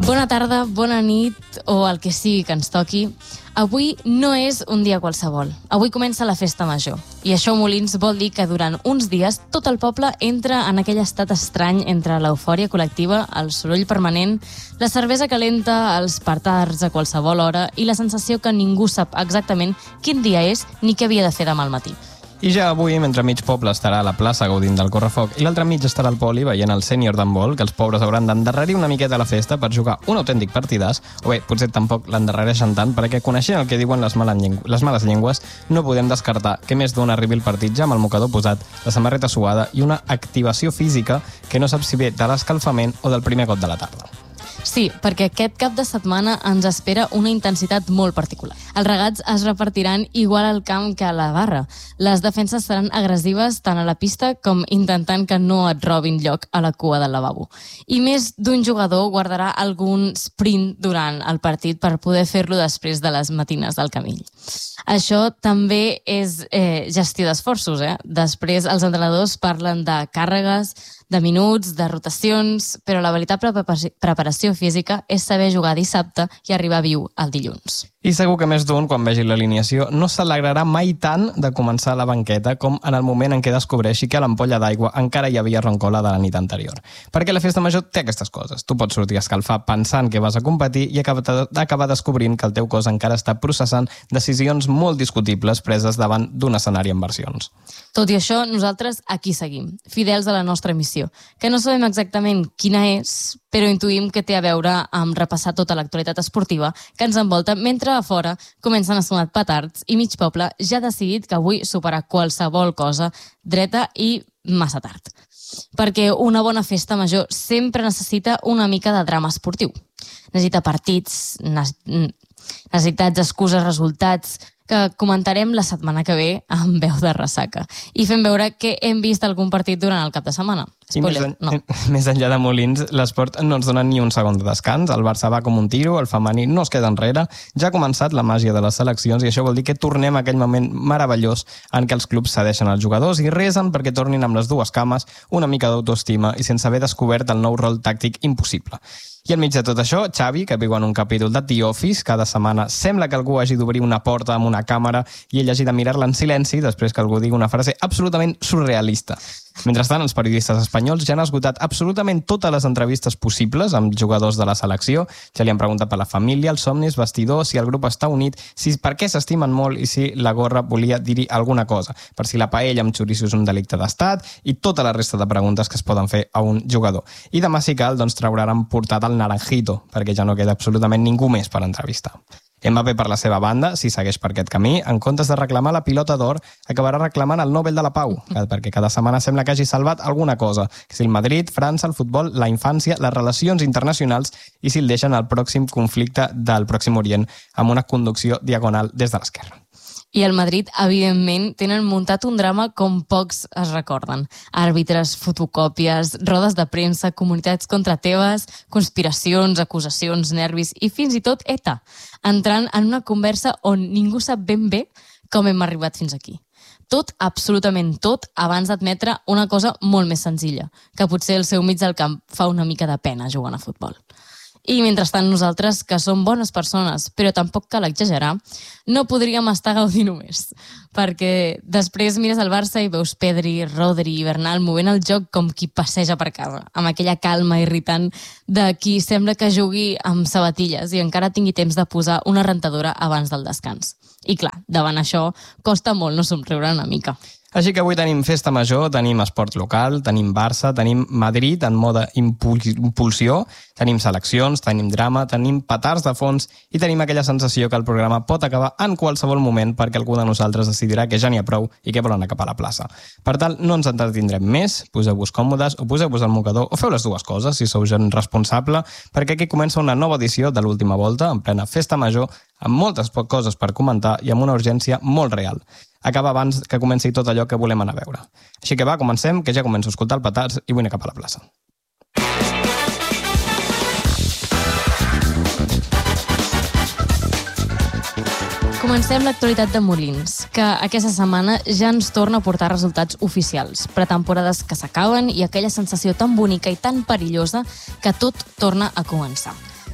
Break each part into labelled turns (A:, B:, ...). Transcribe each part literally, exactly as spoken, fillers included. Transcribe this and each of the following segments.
A: Bona tarda, bona nit o el que sigui que ens toqui. Avui no és un dia qualsevol. Avui comença la festa major. I això, Molins, vol dir que durant uns dies tot el poble entra en aquell estat estrany entre l'eufòria col·lectiva, el soroll permanent, la cervesa calenta, els petards a qualsevol hora i la sensació que ningú sap exactament quin dia és ni què havia de fer demà al matí.
B: I ja avui, mentre mig poble estarà a la plaça gaudint del correfoc i l'altre mig estarà al poli veient el sènior d'handbol, que els pobres hauran d'endarrerir una miqueta la festa per jugar un autèntic partidàs, o bé, potser tampoc l'endarrereixen tant, perquè coneixent el que diuen les males, llengües, les males llengües, no podem descartar que més d'un arribi al partit ja amb el mocador posat, la samarreta suada i una activació física que no sap si ve de l'escalfament o del primer got de la tarda.
A: Sí, perquè aquest cap de setmana ens espera una intensitat molt particular. Els regats es repartiran igual al camp que a la barra. Les defenses seran agressives tant a la pista com intentant que no et robin lloc a la cua del lavabo. I més d'un jugador guardarà algun sprint durant el partit per poder fer-lo després de les matines del Camell. Això també és eh, gestió d'esforços, eh? Després els entrenadors parlen de càrregues, de minuts, de rotacions, però la veritable preparació física és saber jugar dissabte i arribar viu el dilluns.
B: I segur que més d'un, quan vegi l'alineació, no s'alegrarà mai tant de començar la banqueta com en el moment en què descobreixi que a l'ampolla d'aigua encara hi havia roncola de la nit anterior. Perquè la festa major té aquestes coses. Tu pots sortir a escalfar pensant que vas a competir i acabar descobrint que el teu cos encara està processant decisions molt discutibles preses davant d'un escenari en versions.
A: Tot i això, nosaltres aquí seguim, fidels a la nostra missió, que no sabem exactament quina és, però intuïm que té a veure amb repassar tota l'actualitat esportiva que ens envolta, mentre a fora comencen a sonar petards i mig poble ja ha decidit que avui superar qualsevol cosa dreta i massa tard. Perquè una bona festa major sempre necessita una mica de drama esportiu. Necessita partits, necessitats, excuses, resultats, que comentarem la setmana que ve amb veu de ressaca. I fem veure que hem vist algun partit durant el cap de setmana. Spoiler,
B: més, en,
A: no.
B: Més enllà de Molins, l'esport no ens dona ni un segon de descans. El Barça va com un tiro, el femení no es queda enrere. Ja ha començat la màgia de les seleccions i això vol dir que tornem a aquell moment meravellós en què els clubs cedeixen als jugadors i resen perquè tornin amb les dues cames, una mica d'autoestima i sense haver descobert el nou rol tàctic impossible. I enmig de tot això, Xavi, que viu en un capítol de The Office, cada setmana sembla que algú hagi d'obrir una porta amb una càmera i ell hagi de mirar-la en silenci després que algú digui una frase absolutament surrealista. Mentrestant, els periodistes espanyols ja han esgotat absolutament totes les entrevistes possibles amb jugadors de la selecció. Ja li han preguntat per la família, els somnis, vestidors, si el grup està unit, si per què s'estimen molt i si la gorra volia dir-hi alguna cosa, per si la paella amb xoriço és un delicte d'estat i tota la resta de preguntes que es poden fer a un jugador. I demà, si cal, doncs trauran portada el naranjito, perquè ja no queda absolutament ningú més per entrevistar. Mbappé, per la seva banda, si segueix per aquest camí, en comptes de reclamar la pilota d'or, acabarà reclamant el Nobel de la Pau, perquè cada setmana sembla que hagi salvat alguna cosa, que si el Madrid, França, el futbol, la infància, les relacions internacionals i si el deixen al pròxim conflicte del Pròxim Orient amb una conducció diagonal des de l'esquerra.
A: I el Madrid, evidentment, tenen muntat un drama com pocs es recorden. Àrbitres, fotocòpies, rodes de premsa, comunitats contra teves, conspiracions, acusacions, nervis i fins i tot ETA, entrant en una conversa on ningú sap ben bé com hem arribat fins aquí. Tot, absolutament tot, abans d'admetre una cosa molt més senzilla, que potser el seu mig del camp fa una mica de pena jugant a futbol. I mentrestant nosaltres, que som bones persones, però tampoc cal exagerar, no podríem estar gaudint només. Perquè després mires el Barça i veus Pedri, Rodri i Bernal movent el joc com qui passeja per casa, amb aquella calma irritant de qui sembla que jugui amb sabatilles i encara tingui temps de posar una rentadora abans del descans. I clar, davant això, costa molt no somriure una mica.
B: Així que avui tenim festa major, tenim esport local, tenim Barça, tenim Madrid en mode impulsió, tenim seleccions, tenim drama, tenim petards de fons i tenim aquella sensació que el programa pot acabar en qualsevol moment perquè algú de nosaltres decidirà que ja n'hi ha prou i que volen anar cap a la plaça. Per tant, no ens entretindrem més, poseu-vos còmodes o poseu-vos al mocador o feu les dues coses si sou gent responsable, perquè aquí comença una nova edició de l'última volta, en plena festa major, amb moltes coses per comentar i amb una urgència molt real. Acaba abans que comenci tot allò que volem anar a veure. Així que va, comencem, que ja començo a escoltar el petards i vull anar cap a la plaça.
A: Comencem l'actualitat de Molins, que aquesta setmana ja ens torna a portar resultats oficials, pretemporades que s'acaben i aquella sensació tan bonica i tan perillosa que tot torna a començar.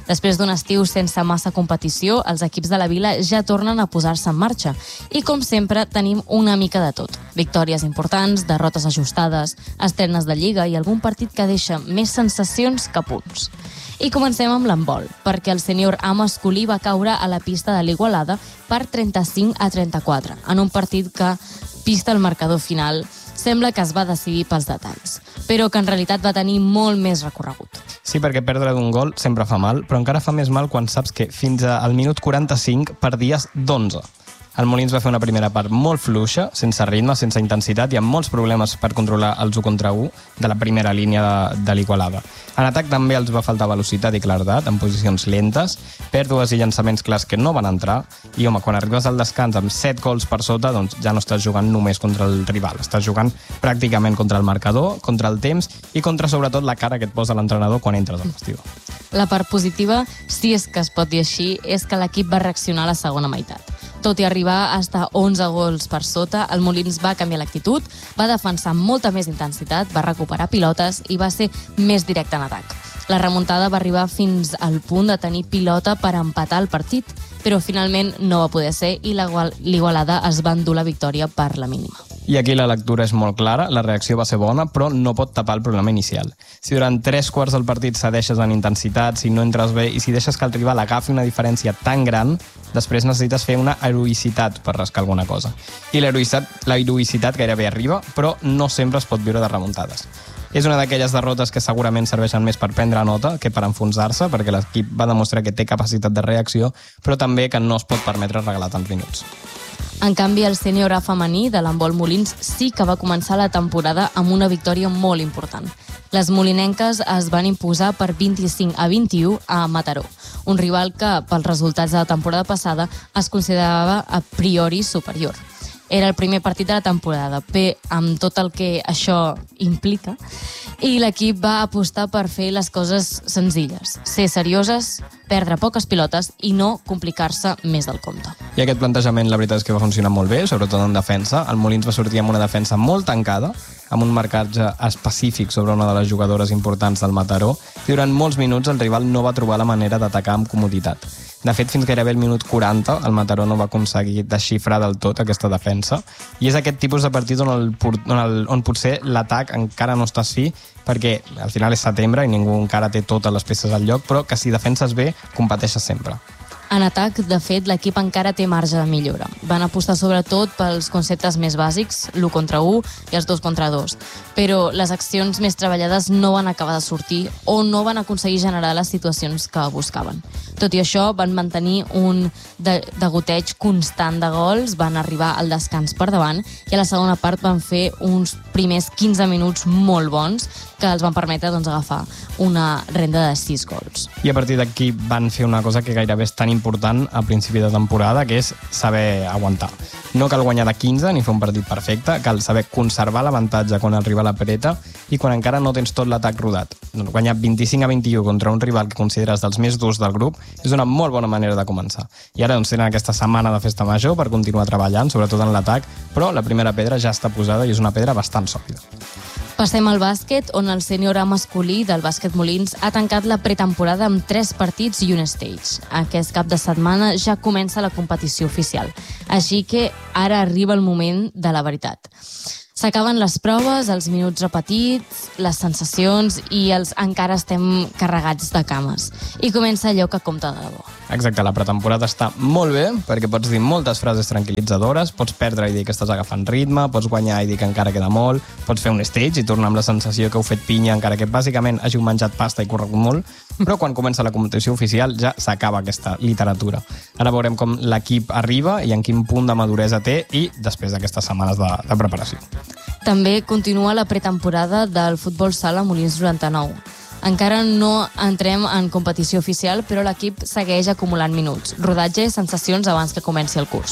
A: Després d'un estiu sense massa competició, els equips de la Vila ja tornen a posar-se en marxa. I, com sempre, tenim una mica de tot. Victòries importants, derrotes ajustades, estrenes de Lliga i algun partit que deixa més sensacions que punts. I comencem amb l'handbol, perquè el sènior A masculí va caure a la pista de l'Igualada per trenta-cinc a trenta-quatre, en un partit que, vist el marcador final, sembla que es va decidir pels detalls, però que en realitat va tenir molt més recorregut.
B: Sí, perquè perdre d'un gol sempre fa mal, però encara fa més mal quan saps que fins al minut quaranta-cinc perdies d'onze. El Molins va fer una primera part molt fluixa, sense ritme, sense intensitat i amb molts problemes per controlar els u contra u de la primera línia de, de l'Igualada. En atac també els va faltar velocitat i claredat, en posicions lentes, pèrdues i llançaments clars que no van entrar, i home, quan arribes al descans amb set gols per sota, doncs ja no estàs jugant només contra el rival, estàs jugant pràcticament contra el marcador, contra el temps i contra sobretot la cara que et posa l'entrenador quan entres al vestidor.
A: La part positiva, si és que es pot dir així, és que l'equip va reaccionar a la segona meitat. Tot i arribar a estar onze gols per sota, el Molins va canviar l'actitud, va defensar amb molta més intensitat, va recuperar pilotes i va ser més directe en atac. La remuntada va arribar fins al punt de tenir pilota per empatar el partit, però finalment no va poder ser i l'Igualada es va endur la victòria per la mínima.
B: I aquí la lectura és molt clara, la reacció va ser bona, però no pot tapar el problema inicial. Si durant tres quarts del partit cedeixes en intensitat, si no entres bé i si deixes que el rival agafi una diferència tan gran, després necessites fer una heroïcitat per rascar alguna cosa. I l'heroïcitat, la heroïcitat gairebé arriba, però no sempre es pot viure de remuntades. És una d'aquelles derrotes que segurament serveixen més per prendre nota que per enfonsar-se, perquè l'equip va demostrar que té capacitat de reacció, però també que no es pot permetre regalar tants minuts.
A: En canvi, el sènior A femení de l'handbol Molins sí que va començar la temporada amb una victòria molt important. Les molinenques es van imposar per vint-i-cinc a vint-i-u a Mataró, un rival que, pels resultats de la temporada passada, es considerava a priori superior. Era el primer partit de la temporada, bé, amb tot el que això implica, i l'equip va apostar per fer les coses senzilles, ser serioses, perdre poques pilotes i no complicar-se més del compte.
B: I aquest plantejament, la veritat és que va funcionar molt bé, sobretot en defensa. El Molins va sortir amb una defensa molt tancada, amb un marcatge específic sobre una de les jugadores importants del Mataró, i durant molts minuts el rival no va trobar la manera d'atacar amb comoditat. De fet, fins gairebé el minut quaranta, el Mataró no va aconseguir desxifrar del tot aquesta defensa, i és aquest tipus de partit on, el, on, el, on potser l'atac encara no estàs fi, perquè al final és setembre i ningú encara té totes les peces al lloc, però que si defenses bé, competeixes sempre.
A: En atac, de fet, l'equip encara té marge de millora. Van apostar sobretot pels conceptes més bàsics, l'u contra u i els dos contra dos. Però les accions més treballades no van acabar de sortir o no van aconseguir generar les situacions que buscaven. Tot i això, van mantenir un degoteig constant de gols, van arribar al descans per davant i a la segona part van fer uns primers quinze minuts molt bons que els van permetre doncs, agafar una renda de sis gols.
B: I a partir d'aquí van fer una cosa que gairebé és tan important a principi de temporada, que és saber aguantar. No cal guanyar de quinze ni fer un partit perfecte, cal saber conservar l'avantatge quan el rival apreta i quan encara no tens tot l'atac rodat. Guanyar vint-i-cinc a vint-i-u contra un rival que consideres dels més durs del grup és una molt bona manera de començar. I ara doncs, tenen aquesta setmana de festa major per continuar treballant, sobretot en l'atac, però la primera pedra ja està posada i és una pedra bastant sòlida.
A: Passem al bàsquet, on el sènior A masculí del bàsquet Molins ha tancat la pretemporada amb tres partits i un stage. Aquest cap de setmana ja comença la competició oficial, així que ara arriba el moment de la veritat. S'acaben les proves, els minuts repetits, les sensacions i els encara estem carregats de cames. I comença allò que compta de debò.
B: Exacte, la pretemporada està molt bé perquè pots dir moltes frases tranquil·litzadores, pots perdre i dir que estàs agafant ritme, pots guanyar i dir que encara queda molt, pots fer un stage i tornar amb la sensació que heu fet pinya encara que bàsicament hàgiu menjat pasta i corregut molt, però quan comença la competició oficial ja s'acaba aquesta literatura. Ara veurem com l'equip arriba i en quin punt de maduresa té i després d'aquestes setmanes de, de preparació.
A: També continua la pretemporada del futbol sala Molins noranta-nou. Encara no entrem en competició oficial, però l'equip segueix acumulant minuts, rodatge i sensacions abans que comenci el curs.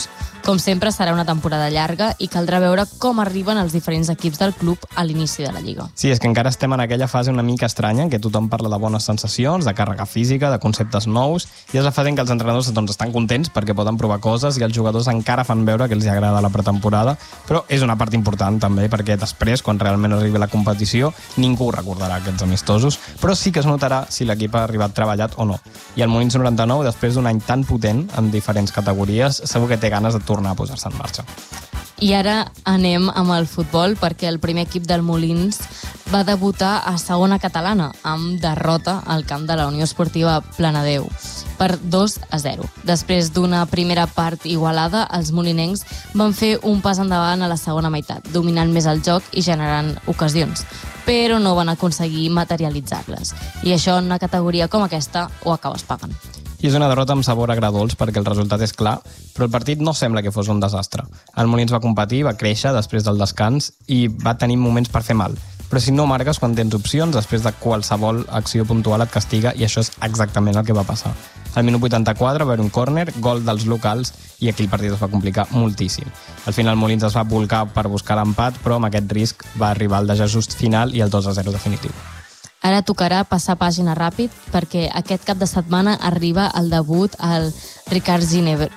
A: Com sempre, serà una temporada llarga i caldrà veure com arriben els diferents equips del club a l'inici de la Lliga.
B: Sí, és que encara estem en aquella fase una mica estranya en què tothom parla de bones sensacions, de càrrega física, de conceptes nous, i és la fase en què els entrenadors doncs, estan contents perquè poden provar coses i els jugadors encara fan veure que els agrada la pretemporada, però és una part important també perquè després, quan realment arribi la competició, ningú recordarà aquests amistosos, però sí que es notarà si l'equip ha arribat treballat o no. I el Molins noranta-nou, després d'un any tan potent en diferents categories, segur que té ganes de tornar a posar-se en marxa.
A: I ara anem amb el futbol perquè el primer equip del Molins va debutar a segona catalana amb derrota al camp de la Unió Esportiva Planadeu per dos a zero. Després d'una primera part igualada, els molinencs van fer un pas endavant a la segona meitat, dominant més el joc i generant ocasions, però no van aconseguir materialitzar-les. I això en una categoria com aquesta ho acabes pagant.
B: I és una derrota amb sabor agredolç perquè el resultat és clar, però el partit no sembla que fos un desastre. El Molins va competir, va créixer després del descans i va tenir moments per fer mal. Però si no marques quan tens opcions, després de qualsevol acció puntual et castiga, i això és exactament el que va passar. Al minut vuitanta-quatre va haver un córner, gol dels locals, i aquí el partit es va complicar moltíssim. Al final el Molins es va volcar per buscar l'empat, però amb aquest risc va arribar el desajust final i el dos a zero definitiu.
A: Ara tocarà passar pàgina ràpid perquè aquest cap de setmana arriba el debut al Ricard Ginebra.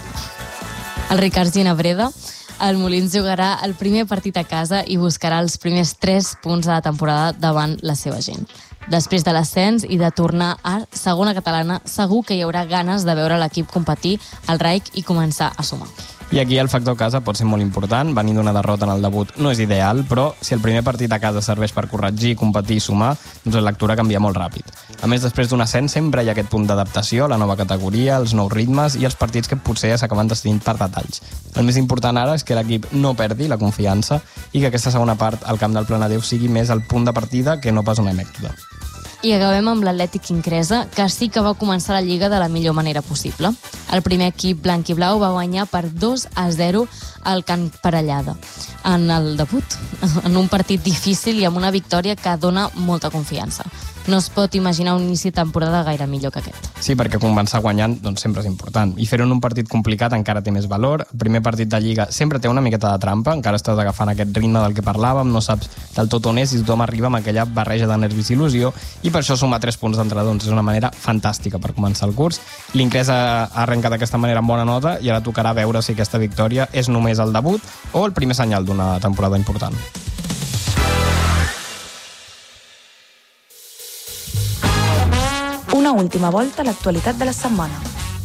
A: El Ricard Ginebreda. El Molins jugarà el primer partit a casa i buscarà els primers tres punts de la temporada davant la seva gent. Després de l'ascens i de tornar a segona catalana, segur que hi haurà ganes de veure l'equip competir al Raic i començar a sumar.
B: I aquí el factor casa pot ser molt important. Venir d'una derrota en el debut no és ideal, però si el primer partit a casa serveix per corregir, competir i sumar, doncs la lectura canvia molt ràpid. A més, després d'un ascens sempre hi ha aquest punt d'adaptació a la nova categoria, els nous ritmes i els partits que potser s'acaben decidint per detalls. El més important ara és que l'equip no perdi la confiança i que aquesta segona part al camp del Planadeu sigui més el punt de partida que no pas una anècdota.
A: I acabem amb l'Atlètic Incresa, que sí que va començar la Lliga de la millor manera possible. El primer equip blanc i blau va guanyar per dos a zero al Can Parellada en el debut, en un partit difícil i amb una victòria que dona molta confiança. No es pot imaginar un inici de temporada gaire millor que aquest.
B: Sí, perquè començar guanyant doncs, sempre és important. I fer-ho en un partit complicat encara té més valor. El primer partit de Lliga sempre té una miqueta de trampa, encara estàs agafant aquest ritme del que parlàvem, no saps del tot on és i tothom arriba amb aquella barreja de nervis i il·lusió, i per això sumar tres punts d'entrada doncs, és una manera fantàstica per començar el curs. L'Incresa ha arrencat d'aquesta manera amb bona nota i ara tocarà veure si aquesta victòria és només el debut o el primer senyal d'una temporada important.
C: Una última volta a l'actualitat de la setmana.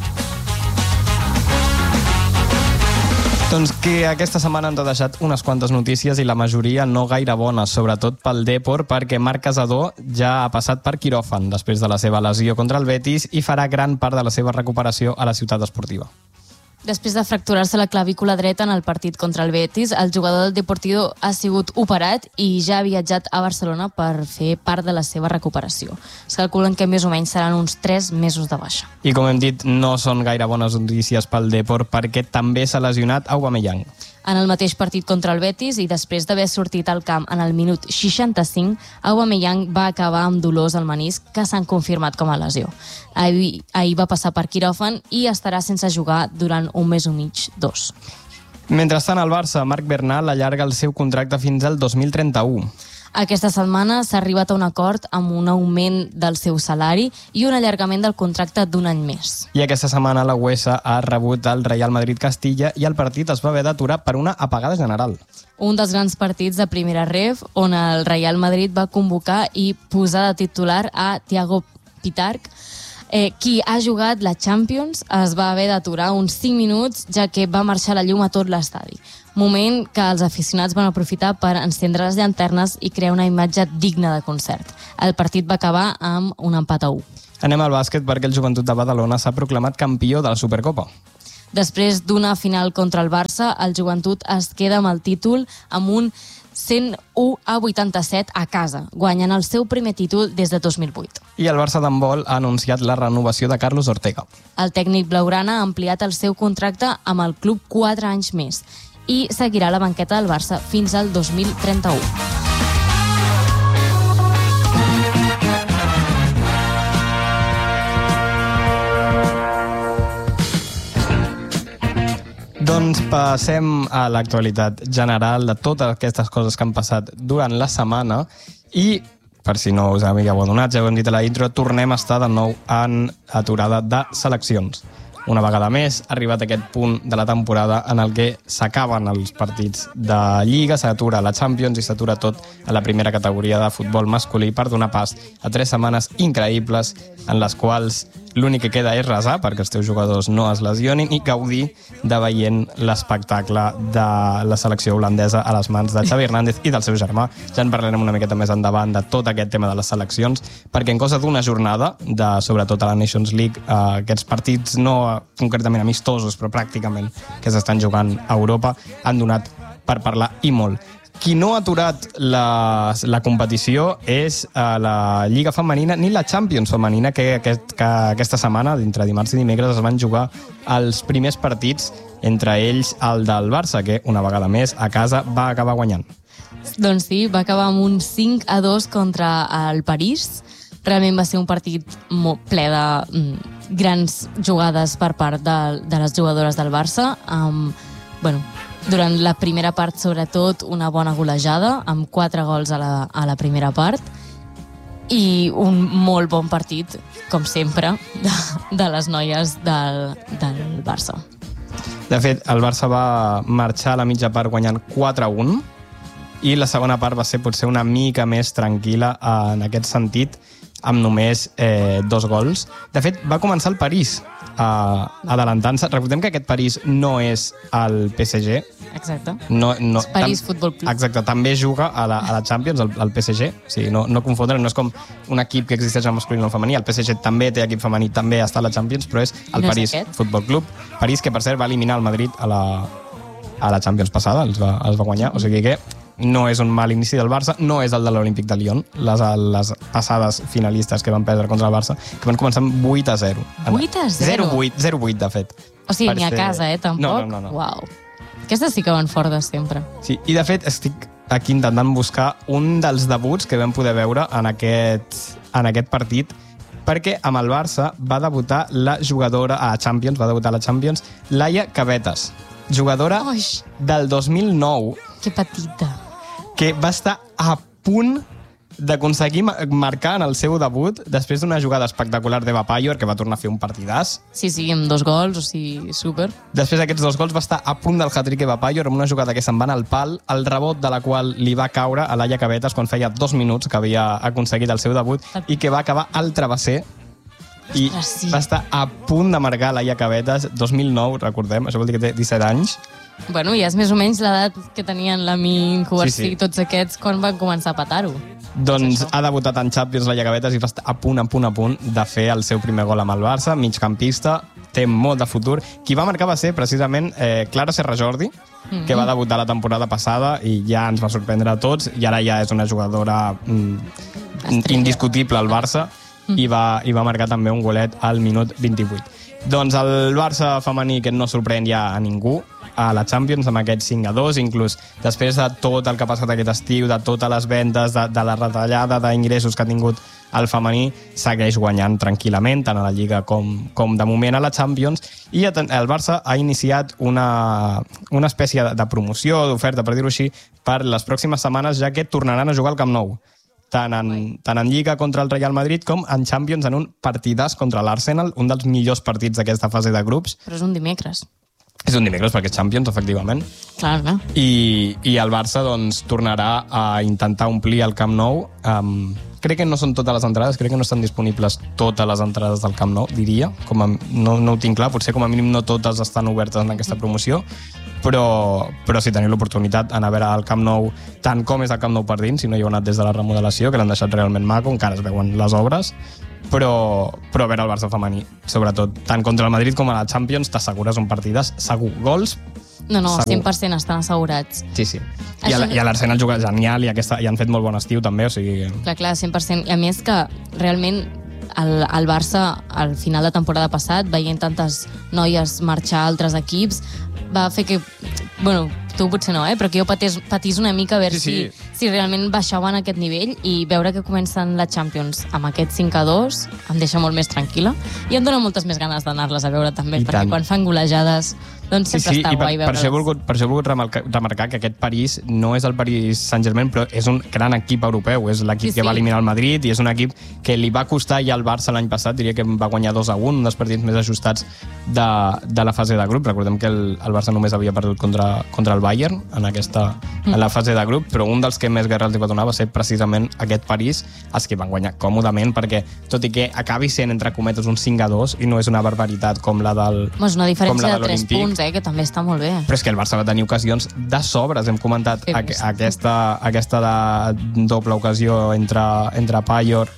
B: Doncs que aquesta setmana ens ha deixat unes quantes notícies i la majoria no gaire bones, sobretot pel Depor, perquè Marc Casadó ja ha passat per quiròfan després de la seva lesió contra el Betis i farà gran part de la seva recuperació a la ciutat esportiva.
A: Després de fracturar-se la clavícula dreta en el partit contra el Betis, el jugador del Deportivo ha sigut operat i ja ha viatjat a Barcelona per fer part de la seva recuperació. Es calculen que més o menys seran uns tres mesos de baixa.
B: I com hem dit, no són gaire bones notícies pel Depor perquè també s'ha lesionat Aubameyang.
A: En el mateix partit contra el Betis i després d'haver sortit al camp en el minut seixanta-cinc, Aubameyang va acabar amb dolors al menisc que s'han confirmat com a lesió. Ahir, ahir va passar per quiròfan i estarà sense jugar durant un mes i mig, dos.
B: Mentrestant, al Barça, Marc Bernal allarga el seu contracte fins al dos mil trenta-u.
A: Aquesta setmana s'ha arribat a un acord amb un augment del seu salari i un allargament del contracte d'un any més.
B: I aquesta setmana la UEFA ha rebut el Real Madrid-Castilla i el partit es va haver d'aturar per una apagada general.
A: Un dels grans partits de primera ref on el Real Madrid va convocar i posar de titular a Thiago Pitarch, Eh, qui ha jugat la Champions, es va haver d'aturar uns cinc minuts ja que va marxar la llum a tot l'estadi. Moment que els aficionats van aprofitar per encendre les llanternes i crear una imatge digna de concert. El partit va acabar amb un empat a u.
B: Anem al bàsquet perquè el Joventut de Badalona s'ha proclamat campió de la Supercopa.
A: Després d'una final contra el Barça, el Joventut es queda amb el títol amb un cent u a vuitanta-set a casa, guanyant el seu primer títol des de dos mil vuit.
B: I el Barça d'handbol ha anunciat la renovació de Carlos Ortega.
A: El tècnic blaugrana ha ampliat el seu contracte amb el club quatre anys més i seguirà a la banqueta del Barça fins al dos mil trenta-u.
B: Doncs Doncs passem a l'actualitat general de totes aquestes coses que han passat durant la setmana i, per si no us havíeu adonat, ja ho hem dit a la intro, tornem a estar de nou en aturada de seleccions. Una vegada més, ha arribat aquest punt de la temporada en el que s'acaben els partits de Lliga, s'atura la Champions i s'atura tot a la primera categoria de futbol masculí per donar pas a tres setmanes increïbles en les quals l'únic que queda és resar perquè els teus jugadors no es lesionin i gaudir de veient l'espectacle de la selecció holandesa a les mans de Xavi Hernández i del seu germà. Ja en parlarem una miqueta més endavant de tot aquest tema de les seleccions, perquè en cosa d'una jornada, de, sobretot a la Nations League, eh, aquests partits no concretament amistosos, però pràcticament que s'estan jugant a Europa, han donat per parlar i molt. Qui no ha aturat la, la competició és uh, la Lliga Femenina ni la Champions Femenina, que, aquest, que aquesta setmana, d'entre dimarts i dimecres, es van jugar els primers partits, entre ells el del Barça, que una vegada més a casa va acabar guanyant.
A: Doncs sí, va acabar amb un cinc a dos contra el París. Realment va ser un partit molt ple de mm, grans jugades per part de, de les jugadores del Barça, amb, bueno, durant la primera part, sobretot, una bona golejada, amb quatre gols a la, a la primera part, i un molt bon partit, com sempre, de, de les noies del, del Barça.
B: De fet, el Barça va marxar a la mitja part guanyant quatre a un, i la segona part va ser potser una mica més tranquil·la en aquest sentit, amb només eh, dos gols. De fet, va començar el París uh, adelantant-se. Recordem que aquest París no és el P S G.
A: Exacte.
B: No, no,
A: és París Futbol Club.
B: Exacte, també juga a la, a la Champions, el, el P S G. O sigui, no, no confondre, no és com un equip que existeix en masculí o en femení. El P S G també té equip femení, també està a la Champions, però és el
A: no
B: París Futbol Club. París, que per cert va eliminar el Madrid a la, a la Champions passada, els va, els va guanyar. O sigui que no és un mal inici del Barça, no és el de l'Olímpic de Lyon, les, les passades finalistes que van perdre contra el Barça, que van començar amb vuit a zero.
A: vuit a zero?
B: zero vuit, de fet.
A: O sigui, ni a
B: ser...
A: casa, eh, tampoc?
B: No, no, no. no.
A: Uau. Aquestes sí que van fortes sempre.
B: Sí, i de fet estic aquí intentant buscar un dels debuts que vam poder veure en aquest, en aquest partit, perquè amb el Barça va debutar la jugadora a la Champions, va debutar a la Champions, Laia Cabetes, jugadora
A: Oix.
B: del dos mil nou,
A: Que petita.
B: que va estar a punt d'aconseguir marcar en el seu debut després d'una jugada espectacular d'Eva Payor, que va tornar a fer un partidàs.
A: Sí, sí, amb dos gols, o sigui, súper.
B: Després d'aquests dos gols va estar a punt del hat-trick Eva Payor amb una jugada que se'n va anar al pal, el rebot de la qual li va caure a Laia Cabetes quan feia dos minuts que havia aconseguit el seu debut i que va acabar al travesser. I
A: Ostres, sí.
B: va estar a punt de marcar Laia Cabetes, dos mil nou, recordem, això vol dir que té disset anys.
A: Bueno, ja és més o menys l'edat que tenien la Min, Covarsí,
B: Sí, sí.
A: i tots aquests quan van començar a petar-ho.
B: Doncs ha debutat en Champions Laia Cabetes i va estar a punt, a punt, a punt de fer el seu primer gol amb el Barça, migcampista, té molt de futur. Qui va marcar va ser precisament eh, Clara Serra Jordi, mm-hmm. que va debutar la temporada passada i ja ens va sorprendre a tots, i ara ja és una jugadora mm, indiscutible al Barça, mm. i, va, i va marcar també un golet al minut vint-i-vuit. Doncs el Barça femení, que no sorprèn ja a ningú, a la Champions amb aquest cinc a dos, inclús després de tot el que ha passat aquest estiu, de totes les vendes, de, de la retallada d'ingressos que ha tingut el femení, segueix guanyant tranquil·lament, tant a la Lliga com, com de moment a la Champions, i el Barça ha iniciat una, una espècie de, de promoció, d'oferta, per dir-ho així, per les pròximes setmanes, ja que tornaran a jugar al Camp Nou, tant en, tant en Lliga contra el Real Madrid com en Champions en un partidàs contra l'Arsenal, un dels millors partits d'aquesta fase de grups.
A: Però és un dimecres.
B: És un dimecres perquè és Champions, efectivament.
A: Clar, no?
B: I, i el Barça doncs, tornarà a intentar omplir el Camp Nou. Um, crec que no són totes les entrades, crec que no estan disponibles totes les entrades del Camp Nou, diria. Com a, no, no ho tinc clar, potser com a mínim no totes estan obertes en aquesta promoció, però, però si teniu l'oportunitat d'anar a veure el Camp Nou tant com és el Camp Nou per dins, si no hi heu anat des de la remodelació, que l'han deixat realment maco, encara es veuen les obres, però, però a veure el Barça femení, sobretot, tant contra el Madrid com a la Champions, t'assegures un partidàs segur. Gols,
A: No, no,
B: segur.
A: cent per cent estan assegurats.
B: Sí, sí. I, a, i a l'Arsenal juga genial i, aquesta, i han fet molt bon estiu també, o sigui...
A: Clar, clar, cent per cent. I a més que realment el, el Barça al final de temporada passat, veient tantes noies marxar a altres equips, va fer que... Bueno, tu potser no, eh? Però que jo patís, patís una mica a veure
B: Sí, sí.
A: si, si realment baixaven aquest nivell, i veure que comencen la Champions amb aquest cinc a dos em deixa molt més tranquil·la i em dona moltes més ganes d'anar-les a veure també,
B: I
A: perquè
B: tant.
A: quan fan golejades doncs sempre
B: sí, sí,
A: està
B: i per,
A: guai
B: per, això he
A: veure'ls.
B: volgut, per això he volgut remarcar, remarcar que aquest París no és el Paris Saint-Germain, però és un gran equip europeu. És l'equip
A: Sí,
B: que
A: sí.
B: va eliminar el Madrid i és un equip que li va costar ja al Barça l'any passat, diria que va guanyar dos a un, un dels partits més ajustats de, de la fase de grup. Recordem que el, el Barça només havia perdut contra, contra el Bayern en, aquesta, mm. en la fase de grup, però un dels que més guerra els va donar va ser precisament aquest París, els que van guanyar còmodament, perquè tot i que acabi sent, entre cometes, un cinc a dos i no és una barbaritat com la del
A: És una diferència
B: com la
A: de tres
B: l'Olímpic.
A: punts, eh, que també està molt bé.
B: Però és que el Barça va tenir ocasions de sobres. Hem comentat
A: Sí,
B: aqu
A: sí.
B: aquesta, aquesta de doble ocasió entre, entre Payor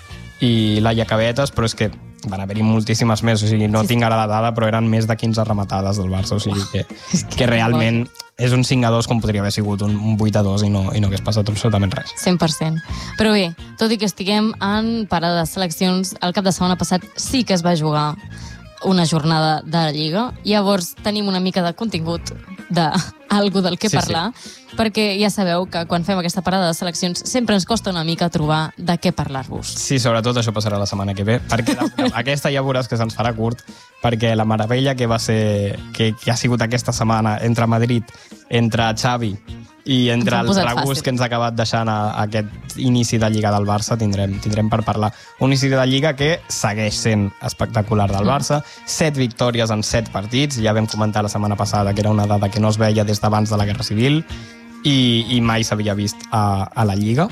B: i Laia Cabetes, però és que van haver-hi moltíssimes més. O sigui, no
A: Sí, sí.
B: tinc ara la dada, però eren més de quinze rematades del Barça. O sigui que,
A: És que
B: que realment és un cinc a dos com podria haver sigut un, un vuit a dos i no, i no hagués passat absolutament res.
A: cent per cent. Però bé, tot i que estiguem en parada de seleccions, el cap de setmana passat sí que es va jugar una jornada de la Lliga. Llavors tenim una mica de contingut, d'algú del que
B: Sí, sí.
A: parlar, perquè ja sabeu que quan fem aquesta parada de seleccions sempre ens costa una mica trobar de què parlar-vos.
B: Sí, sobretot això passarà la setmana que ve, perquè la, aquesta ja veuràs que se'ns farà curt, perquè la meravella que va ser, que, que ha sigut aquesta setmana entre Madrid, entre Xavi i entre
A: Ens ho han
B: el
A: posat
B: regust
A: fàcil.
B: que ens ha acabat deixant a, a aquest inici de Lliga del Barça, tindrem, tindrem per parlar. Un inici de Lliga que segueix sent espectacular del Barça, set victòries en set partits, ja vam comentar la setmana passada que era una dada que no es veia des d'abans de la Guerra Civil, i, i mai s'havia vist a, a la Lliga.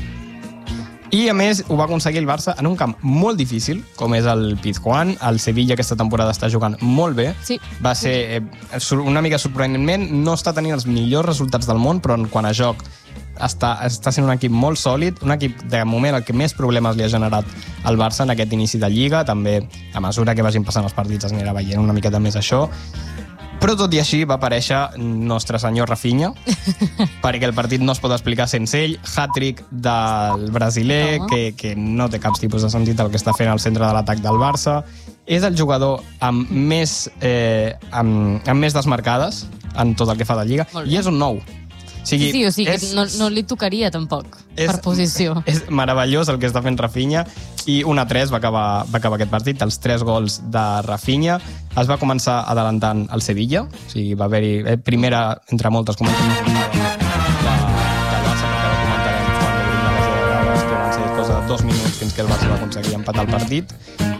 B: I, a més, ho va aconseguir el Barça en un camp molt difícil, com és el Pizjuán. El Sevilla aquesta temporada està jugant molt bé.
A: Sí.
B: Va ser, eh, sur- una mica sorprenentment, no està tenint els millors resultats del món, però en quant a joc està, està sent un equip molt sòlid, un equip, de moment, el que més problemes li ha generat al Barça en aquest inici de Lliga. També, a mesura que vagin passant els partits, es anirà veient una miqueta més això. Però tot i així va aparèixer nostre senyor Rafinha, perquè el partit no es pot explicar sense ell. Hat-trick del brasiler,
A: Home.
B: que, que no té cap tipus de sentit el que està fent al centre de l'atac del Barça. És el jugador amb més, eh, amb, amb més desmarcades en tot el que fa de Lliga,
A: Molt bé.
B: i és un nou. O sigui,
A: Sí, sí, o sigui
B: és,
A: que no, no li tocaria tampoc,
B: és-
A: per posició.
B: És meravellós el que està fent Rafinha, i un a tres va acabar, va acabar aquest partit, els tres gols de Rafinha. Es va començar adelantant el Sevilla, o sigui, va haver-hi eh, primera, entre moltes, comentem de, del Barça, perquè ara comentarem quan obrim la base de dades, que van ser cosa de dos minuts fins que el Barça va aconseguir empatar el partit.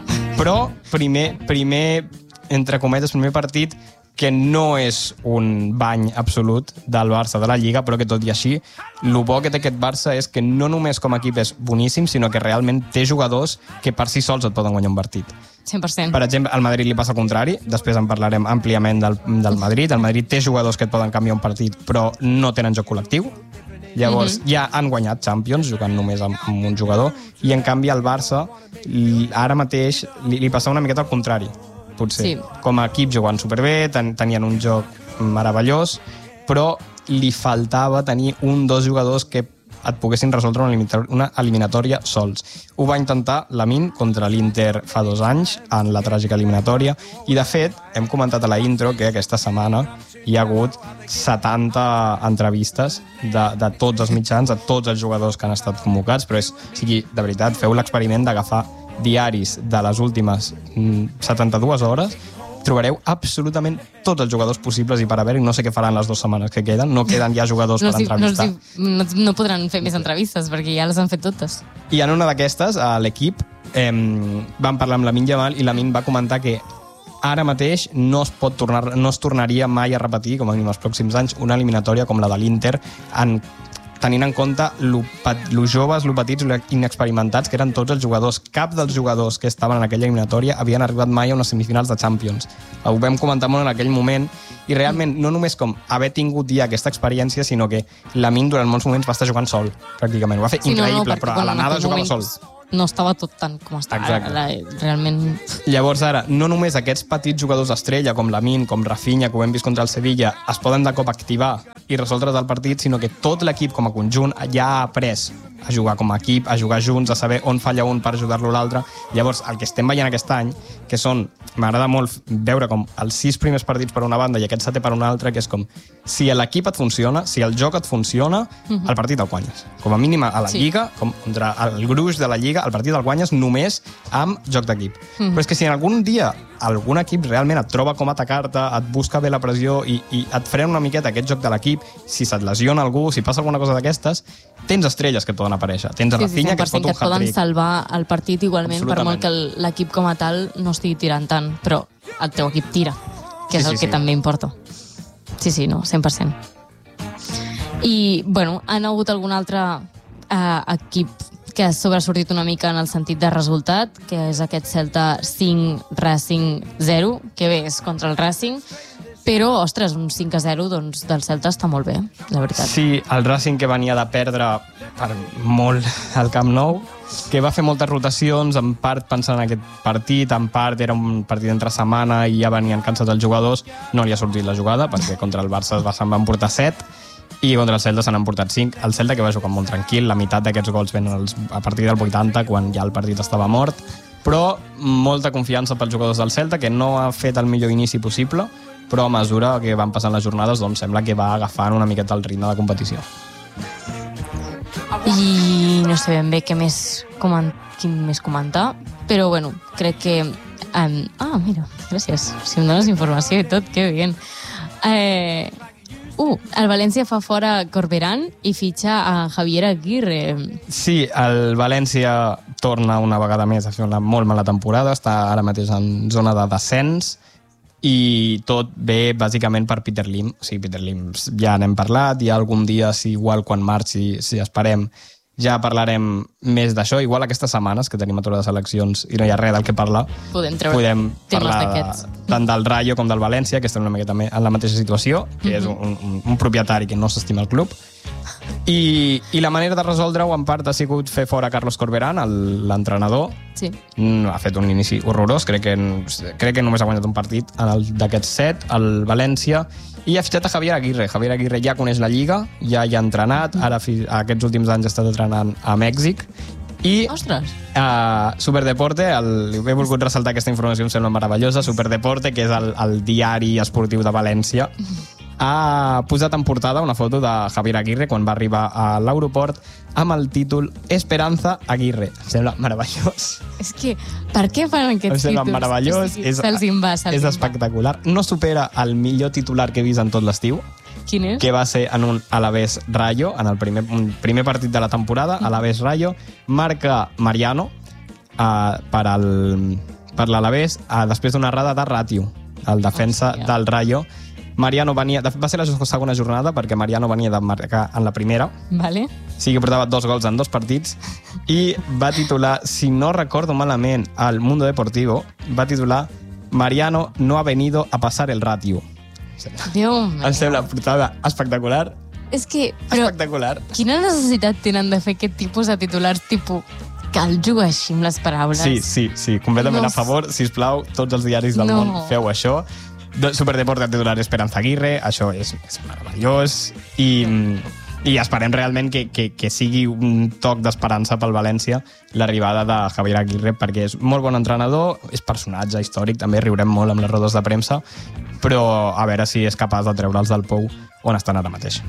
B: Però primer, primer entre cometes, primer partit que no és un bany absolut del Barça de la Lliga, però que tot i així, el bo que té aquest Barça és que no només com a equip és boníssim, sinó que realment té jugadors que per si sols et poden guanyar un partit.
A: cent per cent.
B: Per exemple, al Madrid li passa el contrari, després en parlarem àmpliament del, del Madrid. El Madrid té jugadors que et poden canviar un partit, però no tenen joc col·lectiu. Llavors, mm-hmm. ja han guanyat Champions jugant només amb, amb un jugador, i en canvi al Barça li- ara mateix li, li passa una miqueta al contrari, potser.
A: Sí.
B: Com a equip jugant superbé, ten, tenien un joc meravellós, però li faltava tenir un dos jugadors que et poguessin resoldre una eliminator- una eliminatòria sols. Ho va intentar Lamine contra l'Inter fa dos anys, en la tràgica eliminatòria, i de fet, hem comentat a la intro que aquesta setmana hi ha hagut setanta entrevistes de, de tots els mitjans, a tots els jugadors que han estat convocats, però és, o sigui, de veritat, feu l'experiment d'agafar diaris de les últimes mm, setanta-dues hores, trobareu absolutament tots els jugadors possibles i per haver-hi. No sé què faran les dues setmanes que queden, no queden ja jugadors
A: No,
B: per
A: si, no,
B: entrevistar.
A: si, no, no podran fer més entrevistes, perquè ja les han fet totes.
B: I en una d'aquestes, a l'equip, eh, vam parlar amb Lamine Yamal i Lamine va comentar que ara mateix no es pot tornar, no es tornaria mai a repetir, com a mínim els pròxims anys, una eliminatòria com la de l'Inter, en tenint en compte lo, pet- lo joves, lo petits, lo inexperimentats que eren tots els jugadors. Cap dels jugadors que estaven en aquella eliminatòria havien arribat mai a unes semifinals de Champions. Ho vam comentar molt en aquell moment, i realment no només com haver tingut ja aquesta experiència, sinó que Lamine durant molts moments va estar jugant sol, pràcticament. Ho va fer
A: Sí, no, no,
B: increïble,
A: perquè
B: però
A: quan
B: a la
A: en
B: nada
A: aquell
B: jugava
A: moment
B: sol.
A: No estava tot tant com està ara.
B: Exacte.
A: La- Realment...
B: Llavors ara, no només aquests petits jugadors estrella com Lamine, com Rafinha, que ho hem vist contra el Sevilla, es poden de cop activar i resoldre's el partit, sinó que tot l'equip com a conjunt ja ha après a jugar com a equip, a jugar junts, a saber on falla un per ajudar-lo l'altre. Llavors, el que estem veient aquest any, que són, m'agrada molt veure com els sis primers partits per una banda i aquest setè per una altra, que és com, si l'equip et funciona, si el joc et funciona, uh-huh. el partit el guanyes. Com a mínim a la sí. Lliga, com contra el gruix de la Lliga, el partit el guanyes només amb joc d'equip. Uh-huh. Però és que si en algun dia algun equip realment et troba com atacar-te, et busca bé la pressió i, i et frena una miqueta aquest joc de l'equip, si se't lesiona algú, si passa alguna cosa d'aquestes, tens estrelles que et poden aparèixer. Tens a
A: sí,
B: Rafinha,
A: sí,
B: que et pot un
A: que et poden
B: hat-trick.
A: salvar el partit igualment, per molt que l'equip com a tal no estigui tirant tant, però el teu equip tira, que és sí, sí, el que sí. també importa. Sí, sí, no, cent per cent. I, bueno, han hagut algun altre eh, equip que ha sobresortit una mica en el sentit de resultat, que és aquest Celta cinc, Racing zero, que bé, és contra el Racing, però, ostres, un cinc a zero doncs, del Celta està molt bé, la veritat.
B: Sí, el Racing que venia de perdre per molt al Camp Nou, que va fer moltes rotacions, en part pensant en aquest partit, en part era un partit entre setmana i ja venien cansats els jugadors, no li ha sortit la jugada, perquè contra el Barça se'n van portar set, i contra el Celta se n'han portat cinc. El Celta que va jugar molt tranquil, la meitat d'aquests gols venen a partir del vuitanta, quan ja el partit estava mort, però molta confiança pels jugadors del Celta, que no ha fet el millor inici possible, però a mesura que van passant les jornades doncs sembla que va agafant una miqueta el ritme de competició.
A: I no sé ben bé què més, coment... quin més comentar, però bueno, crec que... Um... Ah, mira, gràcies. Si em dones informació i tot, que bien. Eh... Uh, el València fa fora Corberán i fitxa a Javier Aguirre.
B: Sí, el València torna una vegada més a fer una molt mala temporada, està ara mateix en zona de descens i tot ve bàsicament per Peter Lim. O sigui, Peter Lim ja n'hem parlat, i algun dia, si igual quan marxi, si esperem, ja parlarem més d'això. Igual aquestes setmanes que tenim aturades eleccions i no hi ha res del que parlar,
A: podem, treure
B: podem parlar de, tant del Rayo com del València, que estan una miqueta en la mateixa situació, que és un, un, un propietari que no s'estima el club. I, I la manera de resoldre-ho en part ha sigut fer fora Carlos Corberán, l'entrenador.
A: Sí.
B: Ha fet un inici horrorós, crec que, crec que només ha guanyat un partit d'aquests set, el València, i ha fitxat a Javier Aguirre. Javier Aguirre ja coneix la Lliga, ja hi ha entrenat, ara aquests últims anys ha estat entrenant a Mèxic, i
A: Ostres.
B: Uh, Superdeporte, el, he volgut ressaltar aquesta informació, em sembla meravellosa. Superdeporte, que és el, el diari esportiu de València, ha posat en portada una foto de Javier Aguirre quan va arribar a l'aeroport amb el títol Esperanza Aguirre. Em sembla meravellós.
A: És que, per què fan aquests títols? Em sembla títols?
B: meravellós, és,
A: va,
B: és espectacular. No supera el millor titular que he vist en tot l'estiu.
A: Quin és?
B: Que va ser en un Alavés Rayo, en el primer, primer partit de la temporada, Alavés Rayo, marca Mariano uh, per, el, per l'Alavés, uh, després d'una errada de Ratio, el defensa oh, sí, ja. del Rayo. Mariano venia, va ser la segona jornada perquè Mariano venia de marcar en la primera.
A: Vale.
B: Sí que portava dos gols en dos partits i va titular, si no recordo malament, al Mundo Deportivo, va titular Mariano no ha venido a pasar el ratio.
A: Déu meu.
B: Em sembla portada espectacular.
A: És que, però,
B: espectacular.
A: Quina necessitat tenen de fer aquest tipus de titulars, tipus, cal jugar així amb les paraules?
B: Sí, sí, sí, completament no. a favor. Sisplau, tots els diaris del no. món, feu això. Superdeporte titular Esperanza Aguirre, això és, és meravellós, i, i esperem realment que, que, que sigui un toc d'esperança pel València l'arribada de Javier Aguirre, perquè és molt bon entrenador, és personatge històric, també riurem molt amb les rodes de premsa, però a veure si és capaç de treure'ls del pou on estan ara mateix.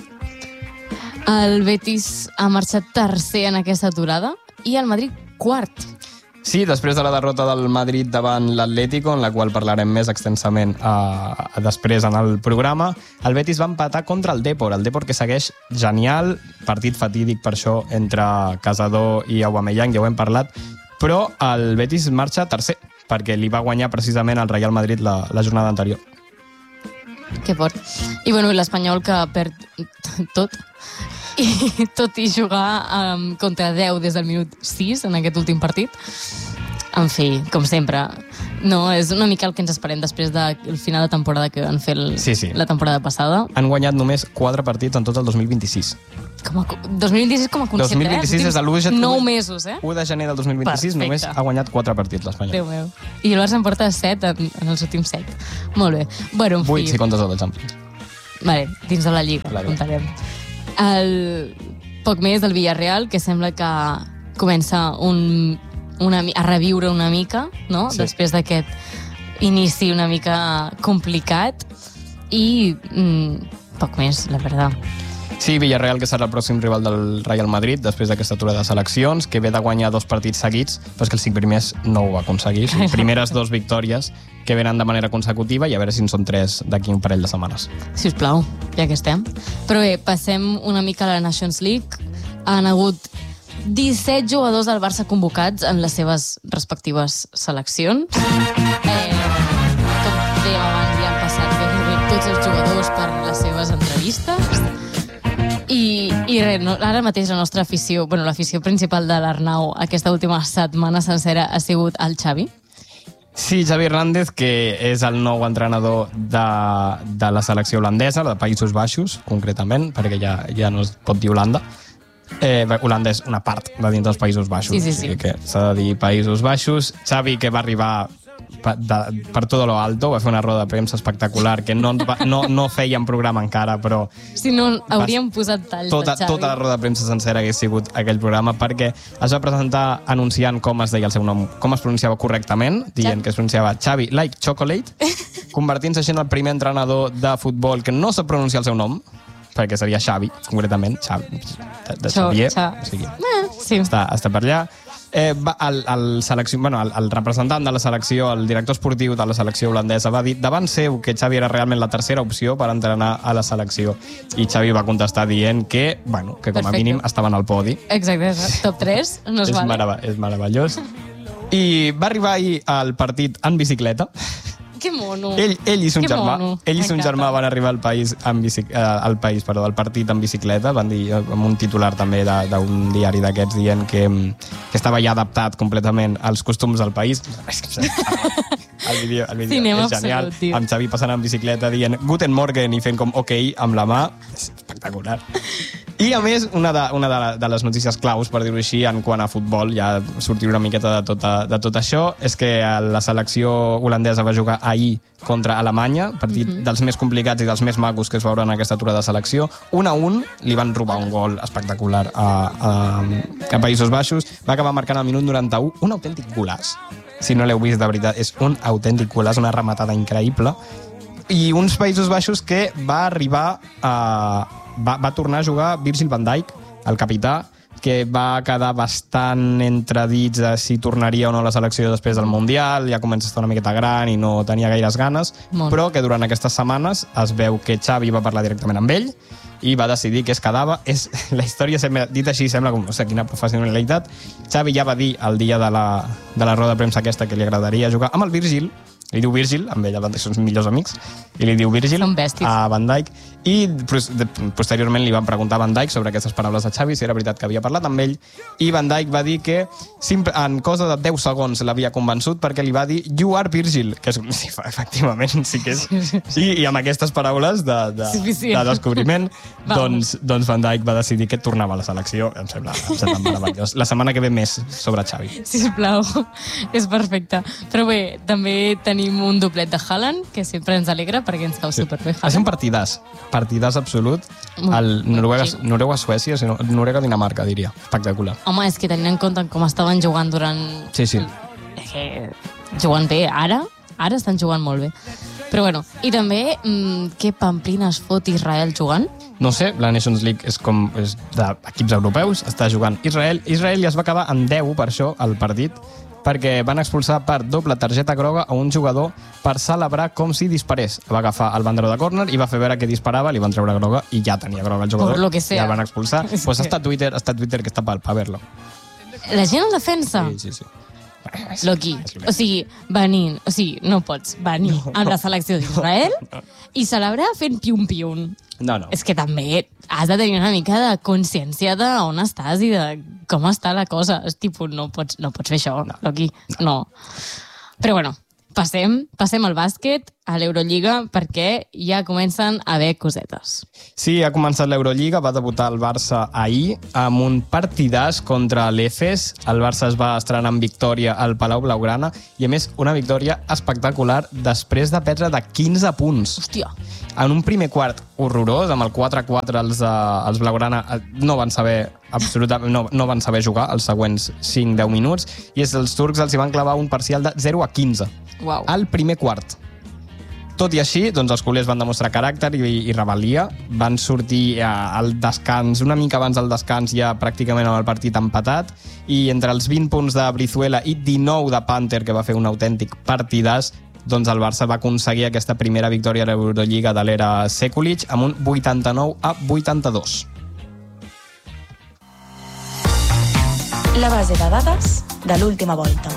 A: El Betis ha marxat tercer en aquesta aturada i el Madrid quart.
B: Sí, després de la derrota del Madrid davant l'Atlético, en la qual parlarem més extensament eh, després en el programa, el Betis va empatar contra el Depor. El Depor que segueix genial, partit fatídic per això entre Casador i Aubameyang, ja ho hem parlat, però el Betis marxa tercer, perquè li va guanyar precisament el Real Madrid la, la jornada anterior.
A: Que fort. I bueno, l'Espanyol que perd tot, i tot i jugar um, contra deu des del minut sis en aquest últim partit. En fi, com sempre, no, és una mica el que ens esperem després del final de temporada que van fer el,
B: sí, sí.
A: la temporada passada.
B: Han guanyat només quatre partits en tot el dos mil vint-i-sis.
A: Com a, dos mil vint-i-sis com a concepte,
B: dos mil vint-i-sis
A: eh?
B: és l'u de
A: nou mesos, eh?
B: u de gener del dos mil vint-i-sis. Perfecte. Només ha guanyat quatre partits l'Espanyol.
A: Déu meu. I el Barça en porta set en, en els últims set. Molt bé. Bueno, en fi.
B: vuit, si comptes el de Champions.
A: Vale, dins de la Lliga, la comptarem. El... poc més del Villarreal, que sembla que comença un, una, a reviure una mica, no?
B: Sí.
A: Després d'aquest inici una mica complicat. I mm, poc més, la veritat.
B: Sí, Villarreal, que serà el pròxim rival del Real Madrid després d'aquesta aturada de seleccions, que ve de guanyar dos partits seguits, però és que els cinc primers no ho va aconseguir. Sí, primeres dos victòries que venen de manera consecutiva i a veure si en són tres d'aquí un parell de setmanes.
A: Sisplau, ja que estem. Però bé, passem una mica a la Nations League. Han hagut disset jugadors del Barça convocats en les seves respectives seleccions. Eh, com dèiem abans, ja han passat gairebé tots els jugadors per les seves entrevistes. I, i res, no, ara mateix la nostra afició, bueno, l'afició principal de l'Arnau aquesta última setmana sencera ha sigut el Xavi.
B: Sí, Xavi Hernández, que és el nou entrenador de, de la selecció holandesa, de Països Baixos, concretament, perquè ja, ja no es pot dir Holanda. Eh, Holanda és una part de dins dels Països Baixos,
A: sí, sí, sí.
B: O sigui que s'ha de dir Països Baixos. Xavi, que va arribar per, de, per tot lo alto, va fer una roda de premsa espectacular, que no, no, no fèiem programa encara, però...
A: Si no, hauríem posat talls
B: tota,
A: del Xavi.
B: Tota la roda de premsa sencera hagués sigut aquell programa, perquè es va presentar anunciant com es deia el seu nom, com es pronunciava correctament, dient que es pronunciava Xavi like chocolate, convertint-se així en el primer entrenador de futbol que no sap pronunciar el seu nom, perquè seria Xavi, concretament, Xavi, de, de Xavier.
A: Xavi.
B: O sigui,
A: eh, sí.
B: està, està per allà. Eh, va, el, el, selecció, bueno, el, el representant de la selecció, el director esportiu de la selecció holandesa, va dir davant seu que Xavi era realment la tercera opció per entrenar a la selecció. I Xavi va contestar dient que, bueno, que com a
A: Perfecte.
B: mínim estaven al podi.
A: Exacte, top tres, no es
B: és,
A: vale.
B: merav és meravellós. I va arribar ahir al partit en bicicleta.
A: Que mono.
B: Ell, ell i son
A: Que
B: germà,
A: mono.
B: ell i son
A: M'encanta.
B: germà van arribar al país, en bici, eh, al país perdó, al partit en bicicleta, van dir amb un titular també de- d'un diari d'aquests dient que, que estava ja adaptat completament als costums del país. El vídeo, el vídeo
A: Cinema
B: és genial,
A: absolut, tio.
B: amb Xavi passant en bicicleta dient Guten Morgen i fent com ok amb la mà. És espectacular. I, a més, una de, una de, de les notícies claus, per dir-ho així, en quant a futbol, ja sortir una miqueta de tot, de tot això, és que la selecció holandesa va jugar ahir contra Alemanya, partit mm -hmm. dels més complicats i dels més macos que es veuran en aquesta aturada de selecció. Un a un, li van robar un gol espectacular a, a, a Països Baixos. Va acabar marcant al minut noranta-u, un autèntic golaç. Si no l'heu vist, de veritat, és un autèntic golaç, una rematada increïble. I uns Països Baixos que va arribar a... Va, va tornar a jugar Virgil van Dijk, el capità, que va quedar bastant entredits de si tornaria o no a la selecció després del Mundial, ja comença a estar una miqueta gran i no tenia gaires ganes,
A: Molt.
B: però que durant aquestes setmanes es veu que Xavi va parlar directament amb ell i va decidir que es quedava. És, la història, sembla, dit així, sembla com, no sé, quina professionalitat. Xavi ja va dir el dia de la, de la roda de premsa aquesta que li agradaria jugar amb el Virgil, li diu Virgil, amb ell són millors amics, i li diu Virgil
A: Són bèsties.
B: a Van Dijk, i posteriorment li van preguntar a Van Dijk sobre aquestes paraules de Xavi, si era veritat que havia parlat amb ell, i Van Dijk va dir que simple, en cosa de deu segons l'havia convençut perquè li va dir You are Virgil, que és, sí, efectivament sí que és, sí, i amb aquestes paraules de, de,
A: Suficient.
B: de descobriment, doncs, doncs Van Dijk va decidir que tornava a la selecció. Em sembla, em sembla meravellós. La setmana que ve més sobre Xavi.
A: Sisplau, és perfecte. Però bé, també tenim un doblet de Haaland, que sempre ens alegra perquè ens cau superbé
B: Va ser un
A: Haaland.
B: partidàs, partidàs absolut.
A: Molt-
B: El
A: molt
B: Noruega,
A: xic.
B: Noruega-Suècia, sinó Noruega-Dinamarca, diria. Espectacular.
A: Home, és que tenint en compte com estaven jugant durant...
B: Sí, sí.
A: És que jugant bé, ara, ara estan jugant molt bé. Però bueno, i també, mmm, què pamplines fot Israel jugant?
B: No sé, la Nations League és com és d'equips europeus, està jugant Israel. Israel ja es va acabar en deu, per això, el partit, perquè van expulsar per doble targeta groga a un jugador per celebrar com si disparés. Va agafar el bandero de córner i va fer veure que disparava, li van treure groga i ja tenia groga el jugador.
A: Por lo que sea.
B: Ja el van expulsar.
A: És
B: Pues
A: que-
B: està a Twitter, està a Twitter que està per, per verlo.
A: La gent el defensa?
B: Sí, sí, sí.
A: Loqui, o sigui, venint, o sigui, no pots venir amb la selecció d'Israel i celebrar fent pium-pium.
B: No, no.
A: És que també has de tenir una mica de consciència d'on estàs i de com està la cosa. És tipus, no pots, no pots fer això, no. Loqui, no. Però bueno, passem, passem al bàsquet, a l'Eurolliga, perquè ja comencen a haver cosetes.
B: Sí, ha començat l'Eurolliga, va debutar el Barça ahir amb un partidàs contra l'Efes. El Barça es va estrenar amb victòria al Palau Blaugrana i, a més, una victòria espectacular després de perdre de quinze punts.
A: Hòstia.
B: En un primer quart horrorós, amb el quatre a quatre, els, uh, els Blaugrana no van saber absolutament no, no van saber jugar els següents cinc a deu minuts i els turcs els hi van clavar un parcial de zero a quinze.
A: Uau.
B: Al primer quart. Tot i així, doncs els culers van demostrar caràcter i, i rebel·lia. Van sortir eh, al descans, una mica abans del descans, ja pràcticament amb el partit empatat, i entre els vint punts de Brizuela i dinou de Panther, que va fer un autèntic partidàs, doncs el Barça va aconseguir aquesta primera victòria a l'Eurolliga de l'era Sekulic amb un vuitanta-nou a vuitanta-dos.
C: La base de dades de l'última volta.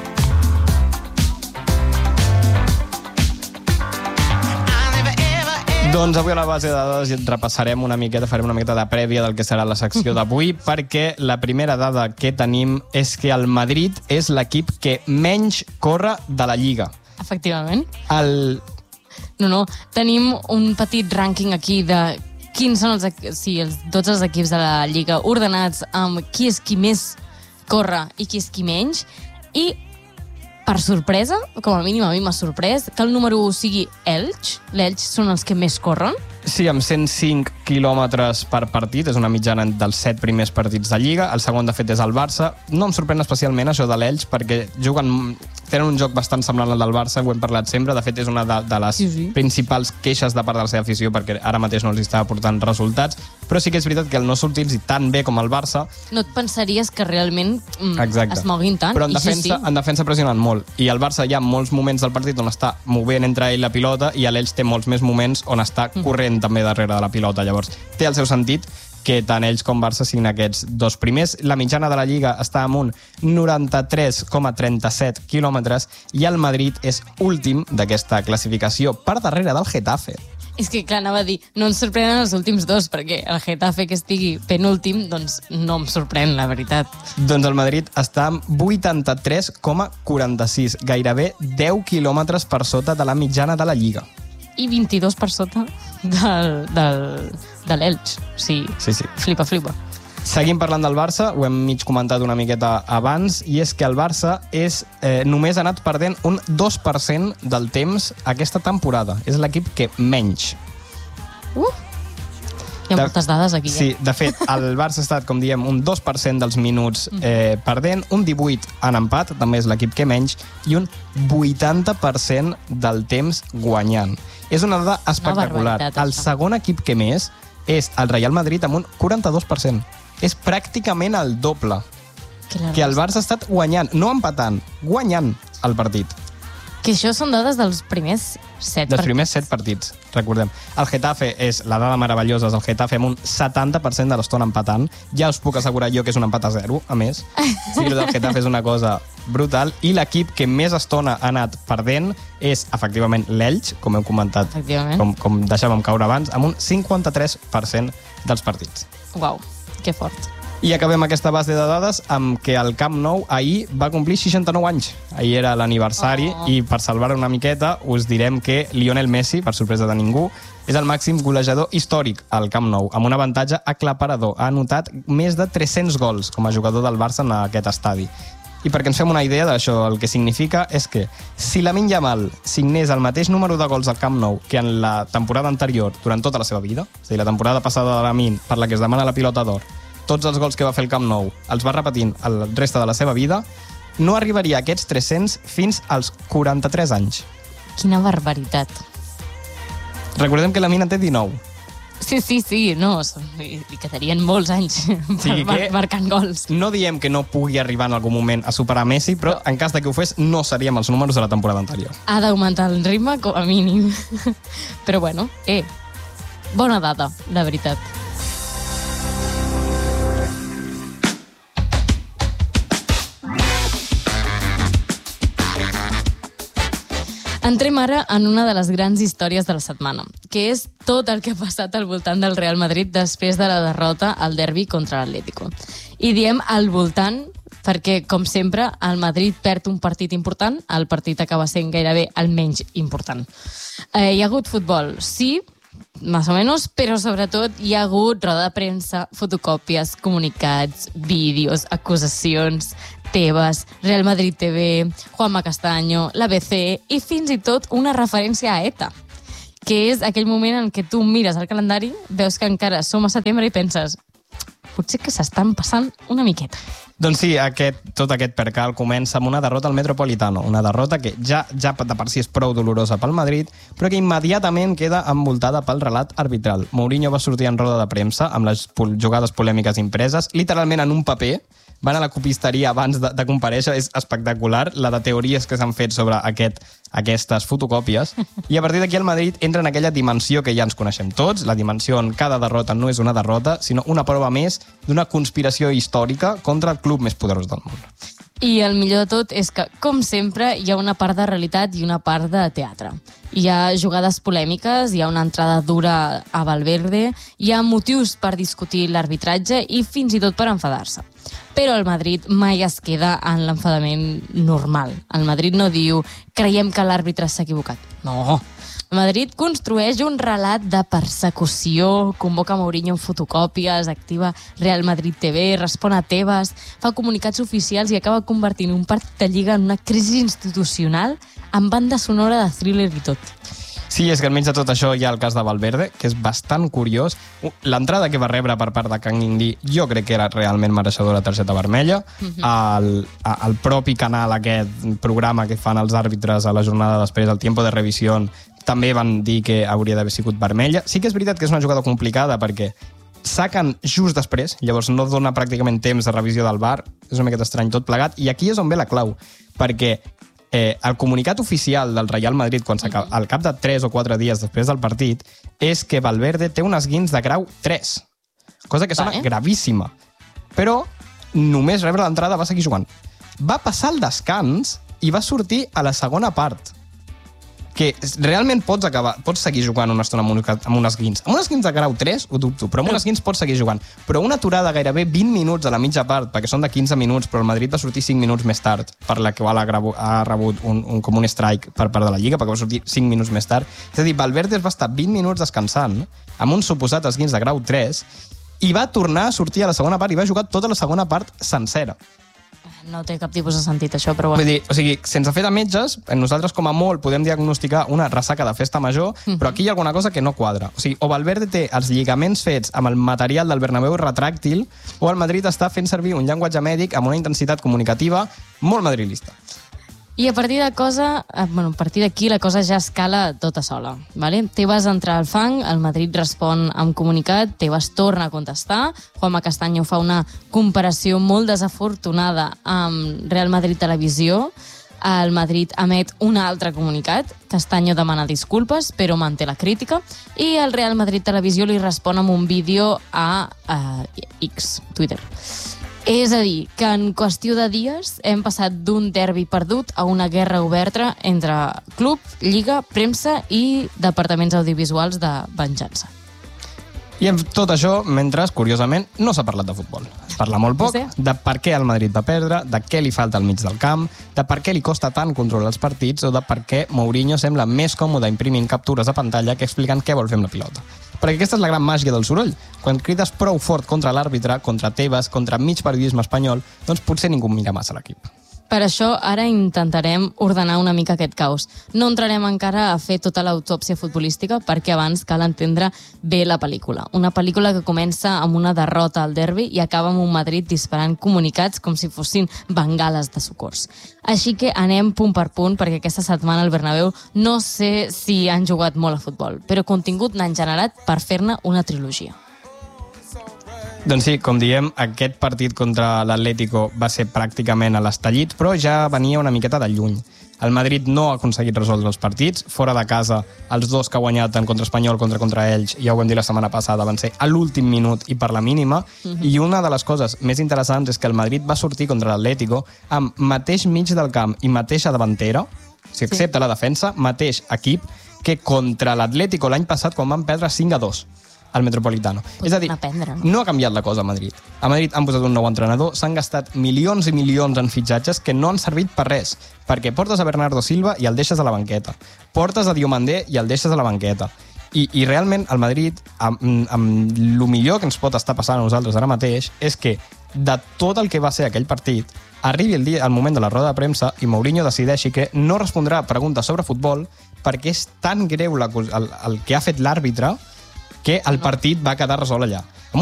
B: Doncs avui a la base de dades repassarem una miqueta, farem una miqueta de prèvia del que serà la secció d'avui, perquè la primera dada que tenim és que el Madrid és l'equip que menys corre de la Lliga.
A: Efectivament.
B: El...
A: No, no, tenim un petit rànquing aquí de quins són els, sí, els dotze equips de la Lliga ordenats amb qui és qui més corre i qui és qui menys, i per sorpresa, com a mínim a mi m'ha sorprès, que el número u sigui Elx. L'Elx són els que més corren.
B: Sí, amb cent cinc quilòmetres per partit, és una mitjana dels set primers partits de Lliga. El segon, de fet, és el Barça. No em sorprèn especialment això de l'Elx, perquè juguen, tenen un joc bastant semblant al del Barça, ho hem parlat sempre. De fet, és una de, de les
A: sí, sí.
B: principals queixes de part de la seva afició, perquè ara mateix no els està aportant resultats. Però sí que és veritat que el no sortir-los tan bé com el Barça...
A: No et pensaries que realment mm, es moguin tant.
B: Però en
A: I
B: defensa,
A: sí, sí.
B: en defensa pressionen molt. I el Barça hi ha molts moments del partit on està movent entre ell la pilota i l'Elx té molts més moments on està corrent mm. també darrere de la pilota. Llavors, té el seu sentit que tant ells com Barça siguin aquests dos primers. La mitjana de la Lliga està amb un noranta-tres coma trenta-set quilòmetres i el Madrid és últim d'aquesta classificació per darrere del Getafe.
A: És que, clar, anava a dir, no ens sorprenen els últims dos, perquè el Getafe que estigui penúltim, doncs no em sorprèn, la veritat.
B: Doncs el Madrid està amb vuitanta-tres coma quaranta-sis, gairebé deu quilòmetres per sota de la mitjana de la Lliga.
A: I vint-i-dos per sota del, del, de l'Elx. O sigui,
B: sí, sí.
A: flipa, flipa.
B: Seguim parlant del Barça, ho hem mig comentat una miqueta abans, i és que el Barça és, eh, només ha anat perdent un dos per cent del temps aquesta temporada. És l'equip que menys.
A: Uh! Hi ha
B: de,
A: moltes dades aquí.
B: Sí,
A: eh?
B: de fet, el Barça ha estat, com diem, un dos per cent dels minuts eh, perdent, un divuit en empat, també és l'equip que menys, i un vuitanta per cent del temps guanyant. És una dada espectacular.
A: Una
B: el segon equip que més és el Real Madrid amb un quaranta-dos per cent. És pràcticament el doble que, que el Barça ha estat guanyant, no empatant, guanyant el partit.
A: Que això són dades dels primers set
B: dels
A: partits.
B: primers set partits, recordem. El Getafe és, la dada meravellosa, és el Getafe amb un setanta per cent de l'estona empatant. Ja us puc assegurar jo que és un empat a zero, a més. Sí, el del Getafe és una cosa brutal. I l'equip que més estona ha anat perdent és, efectivament, l'Elx, com hem comentat, com, com deixàvem caure abans, amb un cinquanta-tres per cent dels partits.
A: Uau, que fort.
B: I acabem aquesta base de dades amb que el Camp Nou ahir va complir seixanta-nou anys. Ahir era l'aniversari oh. i per salvar una miqueta us direm que Lionel Messi, per sorpresa de ningú, és el màxim golejador històric al Camp Nou, amb un avantatge aclaparador. Ha anotat més de tres-cents gols com a jugador del Barça en aquest estadi. I perquè ens fem una idea d'això, el que significa és que si Lamine Yamal signés el mateix número de gols al Camp Nou que en la temporada anterior durant tota la seva vida, és a dir, la temporada passada de Lamine per la que es demana la pilota d'or, tots els gols que va fer el Camp Nou els va repetint el resta de la seva vida, no arribaria a aquests tres-cents fins als quaranta-tres anys.
A: Quina barbaritat.
B: Recordem que Lamine en té dinou.
A: Sí, sí, sí, no, li quedarien molts anys sí, mar marcant gols.
B: No diem que no pugui arribar en algun moment a superar Messi, però en cas de que ho fes no seríem els números de la temporada anterior.
A: Ha d'augmentar el ritme com a mínim. Però bueno, eh, bona data, la veritat. Entrem ara en una de les grans històries de la setmana, que és tot el que ha passat al voltant del Real Madrid després de la derrota al derbi contra l'Atlético. I diem al voltant perquè, com sempre, el Madrid perd un partit important, el partit acaba sent gairebé el menys important. Eh, hi ha hagut futbol, sí, més o menys, però sobretot hi ha hagut roda de premsa, fotocòpies, comunicats, vídeos, acusacions, Tebas, Real Madrid T V, Juanma Castaño, l'A B C i fins i tot una referència a ETA, que és aquell moment en què tu mires el calendari, veus que encara som a setembre i penses potser que s'estan passant una miqueta.
B: Doncs sí, aquest, tot aquest percal comença amb una derrota al Metropolitano, una derrota que ja, ja de per si és prou dolorosa pel Madrid, però que immediatament queda envoltada pel relat arbitral. Mourinho va sortir en roda de premsa amb les jugades polèmiques impreses, literalment en un paper, van a la copisteria abans de, de comparèixer, és espectacular, la de teories que s'han fet sobre aquest, aquestes fotocòpies, i a partir d'aquí el Madrid entra en aquella dimensió que ja ens coneixem tots, la dimensió on cada derrota no és una derrota, sinó una prova més d'una conspiració històrica contra el club més poderós del món.
A: I el millor de tot és que, com sempre, hi ha una part de realitat i una part de teatre. Hi ha jugades polèmiques, hi ha una entrada dura a Valverde, hi ha motius per discutir l'arbitratge i fins i tot per enfadar-se. Però el Madrid mai es queda en l'enfadament normal. El Madrid no diu creiem que l'àrbitre s'ha equivocat. No. El Madrid construeix un relat de persecució, convoca Mourinho en fotocòpies, activa Real Madrid T V, respon a Tebas, fa comunicats oficials i acaba convertint un partit de Lliga en una crisi institucional amb banda sonora de thriller i tot.
B: Sí, és que enmig de tot això hi ha el cas de Valverde, que és bastant curiós. L'entrada que va rebre per part de Kang In-lee jo crec que era realment mereixedora de targeta vermella. Mm-hmm. el, el propi canal, aquest programa que fan els àrbitres a la jornada després, el Tiempo de Revisión, també van dir que hauria d'haver sigut vermella. Sí que és veritat que és una jugada complicada perquè saquen just després, llavors no dona pràcticament temps de revisió del V A R, és una miqueta estrany tot plegat, i aquí és on ve la clau, perquè Eh, el comunicat oficial del Real Madrid, quan s'acaba, al cap de tres o quatre dies després del partit, és que Valverde té un esguins de grau tres, cosa que sona
A: vale.
B: gravíssima. Però només rebre l'entrada va seguir jugant. Va passar el descans i va sortir a la segona part. Que realment pots acabar, pots seguir jugant una estona amb un, amb un esguins. Amb un esguins de grau tres, ho dubto, però amb un esguins pots seguir jugant. Però una aturada gairebé vint minuts a la mitja part, perquè són de quinze minuts, però el Madrid va sortir cinc minuts més tard, per la qual ha, ha rebut un, un, com un strike per part de la Lliga, perquè va sortir cinc minuts més tard. És a dir, Valverde es va estar vint minuts descansant, amb un suposat esguins de grau tres, i va tornar a sortir a la segona part i va jugar tota la segona part sencera.
A: No té cap tipus de sentit, això, però bueno.
B: Vull dir, o sigui, sense fer de metges, nosaltres com a molt podem diagnosticar una ressaca de festa major, mm-hmm. però aquí hi ha alguna cosa que no quadra. O sigui, o Valverde té els lligaments fets amb el material del Bernabéu retràctil, o el Madrid està fent servir un llenguatge mèdic amb una intensitat comunicativa molt madrilista.
A: I a partir de cosa, bueno, a partir d'aquí la cosa ja escala tota sola. Vale? Tebas entra al fang, el Madrid respon amb comunicat, Tebas torna a contestar, Juanma Castaño fa una comparació molt desafortunada amb Real Madrid Televisió, el Madrid emet un altre comunicat, Castaño demana disculpes, però manté la crítica, i el Real Madrid Televisió li respon amb un vídeo a, a X, Twitter. És a dir, que en qüestió de dies hem passat d'un derbi perdut a una guerra oberta entre club, lliga, premsa i departaments audiovisuals de venjança.
B: I amb tot això, mentre, curiosament, no s'ha parlat de futbol. Es parla molt poc de per què el Madrid va perdre, de què li falta al mig del camp, de per què li costa tant controlar els partits o de per què Mourinho sembla més còmode imprimint captures a pantalla que explicant què vol fer amb la pilota. Perquè aquesta és la gran màgia del soroll. Quan crides prou fort contra l'àrbitre, contra Tebas, contra mig periodisme espanyol, doncs potser ningú mira massa l'equip.
A: Per això ara intentarem ordenar una mica aquest caos. No entrarem encara a fer tota l'autòpsia futbolística perquè abans cal entendre bé la pel·lícula. Una pel·lícula que comença amb una derrota al derbi i acaba amb un Madrid disparant comunicats com si fossin bengales de socors. Així que anem punt per punt perquè aquesta setmana al Bernabéu no sé si han jugat molt a futbol, però contingut n'han generat per fer-ne una trilogia.
B: Doncs sí, com diem, aquest partit contra l'Atlético va ser pràcticament a l'estallit, però ja venia una miqueta de lluny. El Madrid no ha aconseguit resoldre els partits. Fora de casa, els dos que ha guanyat tant contra Espanyol contra contra ells, ja ho vam dir la setmana passada, van ser a l'últim minut i per la mínima. Mm-hmm. I una de les coses més interessants és que el Madrid va sortir contra l'Atlético amb mateix mig del camp i mateixa davantera, si excepte sí. la defensa, mateix equip que contra l'Atlético l'any passat quan van perdre cinc a dos. al Metropolitano.
A: Podem
B: És a dir,
A: aprendre, no?
B: no ha canviat la cosa a Madrid. A Madrid han posat un nou entrenador, s'han gastat milions i milions en fitxatges que no han servit per res, perquè portes a Bernardo Silva i el deixes a la banqueta. Portes a Diomandé i el deixes a la banqueta. I, i realment el Madrid, amb, amb el millor que ens pot estar passant a nosaltres ara mateix, és que de tot el que va ser aquell partit, arribi el, dia, el moment de la roda de premsa i Mourinho decideixi que no respondrà a preguntes sobre futbol perquè és tan greu la, el, el que ha fet l'àrbitre que el partit va quedar resolt allà.